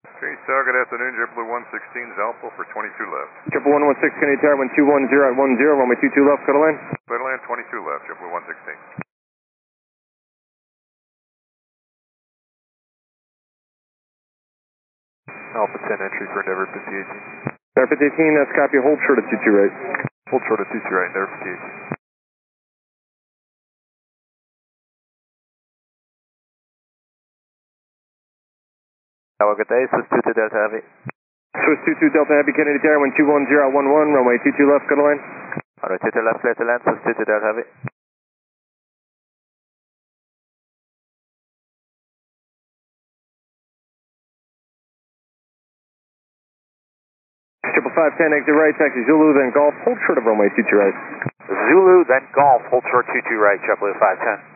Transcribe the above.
Okay, so good afternoon, JetBlue 116 Alpha for 22 left. JetBlue 116, Canadian Tower 1210 at 10, runway 22 left, clear to land. Clear to land, 22 left, JetBlue 116. Alpha 10 entry for Endeavour 5018. Endeavour 5018, that's copy, hold short at 22 right. Hold short at 22 right, Endeavour 5018. Have a good day, Swiss 22 Delta Heavy. Swiss 22 Delta Heavy, Canadian Tower 1210 at 11, runway 22 left, clear to land. Alright, 22 left, clear to land, Swiss 22 Delta Heavy. Triple 510, exit right, taxi Zulu, then Golf, hold short of runway 22 right. Zulu, then Golf, hold short 22 right, JetBlue 510.